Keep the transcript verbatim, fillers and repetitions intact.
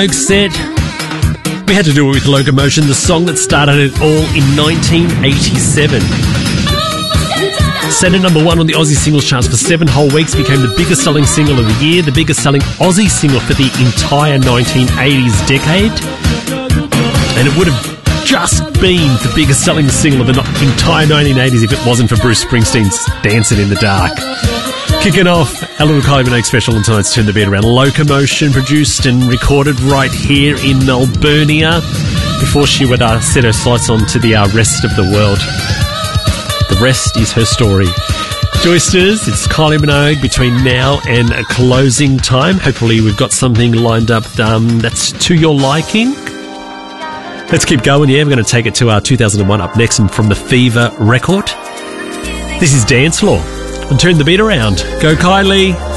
Said we had to do it with Locomotion, the song that started it all in nineteen eighty-seven. Set at number one on the Aussie singles charts for seven whole weeks, became the biggest selling single of the year, the biggest selling Aussie single for the entire nineteen eighties decade, and it would have just been the biggest selling single of the entire nineteen eighties if it wasn't for Bruce Springsteen's Dancing in the Dark. Kicking off our little Kylie Minogue special on Tonight's Turn the Beat Around. Locomotion, produced and recorded right here in Melburnia before she would uh, set her sights on to the uh, rest of the world. The rest is her story. Joysters, it's Kylie Minogue between now and a closing time. Hopefully we've got something lined up um, that's to your liking. Let's keep going, yeah. We're going to take it to our two thousand one up next, and from the Fever record. This is Dance Floor. And turn the beat around. Go Kylie.